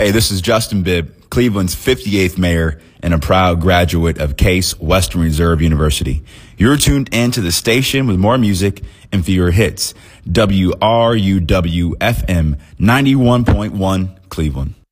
Hey, this is Justin Bibb, Cleveland's 58th mayor and a proud graduate of Case Western Reserve University. You're tuned into the station with more music and fewer hits. WRUW-FM 91.1 Cleveland.